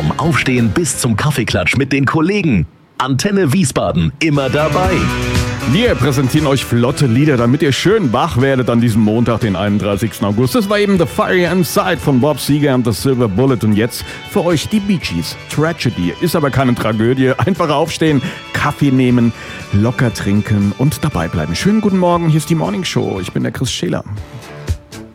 Vom Aufstehen bis zum Kaffeeklatsch mit den Kollegen. Antenne Wiesbaden, immer dabei. Wir präsentieren euch flotte Lieder, damit ihr schön wach werdet an diesem Montag, den 31. August. Das war eben The Fire Inside von Bob Seger und The Silver Bullet. Und jetzt für euch die Bee Gees. Tragedy. Ist aber keine Tragödie. Einfach aufstehen, Kaffee nehmen, locker trinken und dabei bleiben. Schönen guten Morgen, hier ist die Morning Show. Ich bin der Chris Scheler.